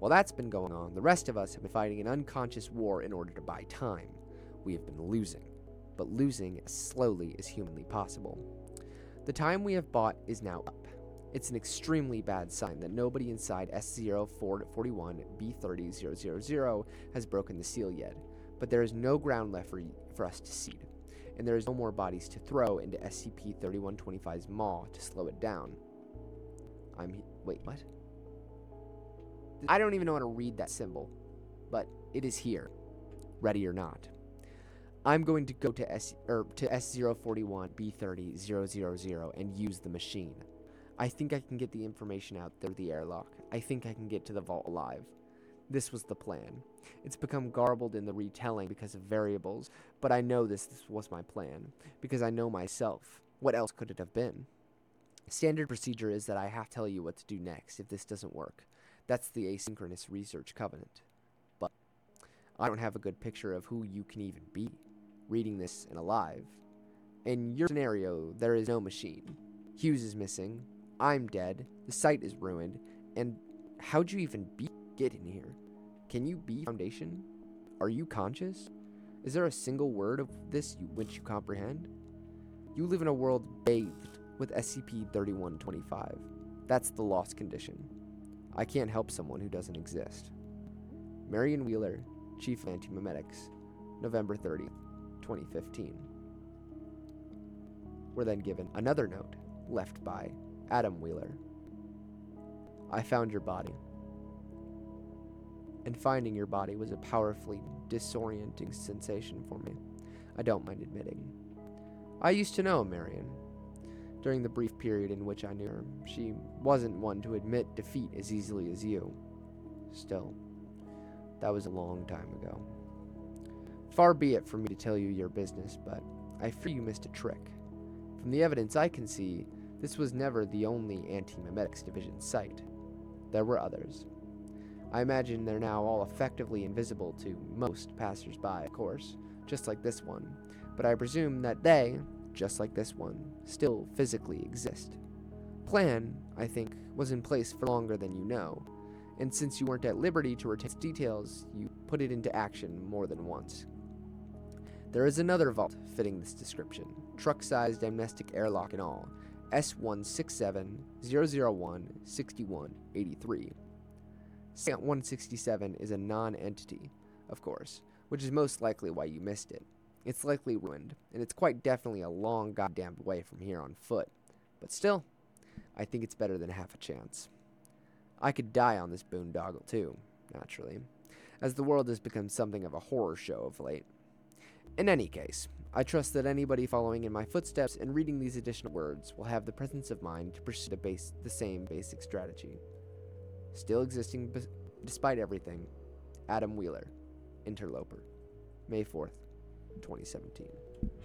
While that's been going on, the rest of us have been fighting an unconscious war in order to buy time. We have been losing, but losing as slowly as humanly possible. The time we have bought is now up. It's an extremely bad sign that nobody inside S0441B30000 has broken the seal yet, but there is no ground left for us to cede, and there is no more bodies to throw into SCP-3125's maw to slow it down. Wait, what? I don't even know how to read that symbol, but it is here, ready or not. I'm going to go to S041B30000 and use the machine. I think I can get the information out through the airlock. I think I can get to the vault alive. This was the plan. It's become garbled in the retelling because of variables, but I know this was my plan, because I know myself. What else could it have been? Standard procedure is that I have to tell you what to do next if this doesn't work. That's the Asynchronous Research Covenant. But I don't have a good picture of who you can even be, reading this and alive. In your scenario, there is no machine. Hughes is missing. I'm dead. The site is ruined. And how'd you even get in here? Can you be Foundation? Are you conscious? Is there a single word of this which you comprehend? You live in a world bathed with SCP-3125. That's the lost condition. I can't help someone who doesn't exist. Marion Wheeler, Chief of Anti-Memetics, November 30th, 2015. We're then given another note, left by Adam Wheeler. I found your body. And finding your body was a powerfully disorienting sensation for me. I don't mind admitting. I used to know Marion. During the brief period in which I knew her, she wasn't one to admit defeat as easily as you. Still, that was a long time ago. Far be it for me to tell you your business, but I fear you missed a trick. From the evidence I can see, this was never the only Anti-Memetics Division site. There were others. I imagine they're now all effectively invisible to most passers-by, of course, just like this one, but I presume that they, just like this one, still physically exist. Plan, I think, was in place for longer than you know, and since you weren't at liberty to retain its details, you put it into action more than once. There is another vault fitting this description, truck-sized amnestic airlock and all, S167-001-6183. SCP-167 is a non-entity, of course, which is most likely why you missed it. It's likely ruined, and it's quite definitely a long goddamn way from here on foot. But still, I think it's better than half a chance. I could die on this boondoggle too, naturally, as the world has become something of a horror show of late. In any case, I trust that anybody following in my footsteps and reading these additional words will have the presence of mind to pursue the same basic strategy. Still existing despite everything, Adam Wheeler, Interloper, May 4th, 2017.